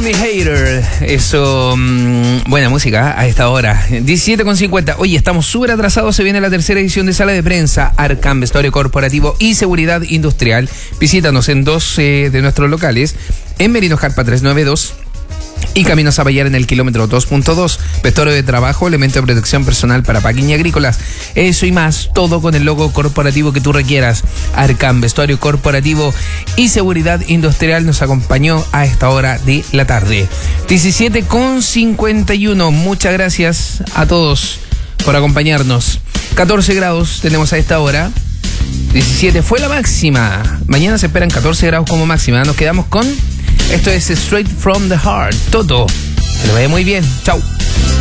Me Hater. Eso, buena música a esta hora. 17:50. Oye, estamos súper atrasados. Se viene la tercera edición de Sala de Prensa Arcam, Vestuario Corporativo y Seguridad Industrial. Visítanos en dos de nuestros locales, en Merino Jarpa 392 y Camino Zapallar en el kilómetro 2.2. Vestuario de trabajo, elemento de protección personal para packing y agrícolas. Eso y más, todo con el logo corporativo que tú requieras. Arcam, Vestuario Corporativo y Seguridad Industrial nos acompañó a esta hora de la tarde. 17:51. Muchas gracias a todos por acompañarnos. 14 grados tenemos a esta hora. 17 fue la máxima. Mañana se esperan 14 grados como máxima. Nos quedamos con... Esto es Straight from the Heart. Toto. Que le vaya muy bien. Chau.